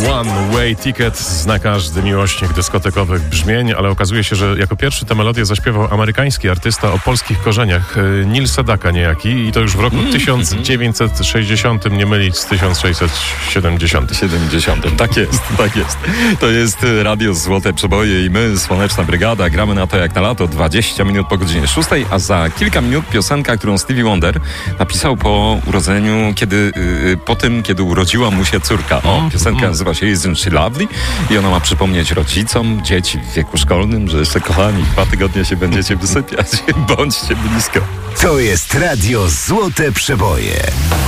One Way Ticket zna każdy miłośnik dyskotekowych brzmień, ale okazuje się, że jako pierwszy tę melodię zaśpiewał amerykański artysta o polskich korzeniach, Neil Sedaka niejaki, i to już w roku 1960, nie mylić z 1670. Tak jest. To jest Radio Złote Przeboje i my, Słoneczna Brygada, gramy na to jak na lato, 20 minut po godzinie 6, a za kilka minut piosenka, którą Stevie Wonder napisał po urodzeniu, po tym, kiedy urodziła mu się córka. Piosenka nazywa się Isn't She Lovely i ona ma przypomnieć rodzicom dzieci w wieku szkolnym, że jeszcze, kochani, 2 tygodnie się będziecie wysypiać. Bądźcie blisko. To jest Radio Złote Przeboje.